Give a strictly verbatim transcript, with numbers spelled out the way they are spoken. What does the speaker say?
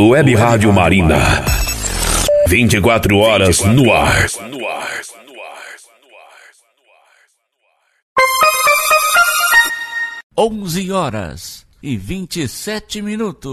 Web Rádio Marina. vinte e quatro horas no ar. onze horas e vinte e sete minutos.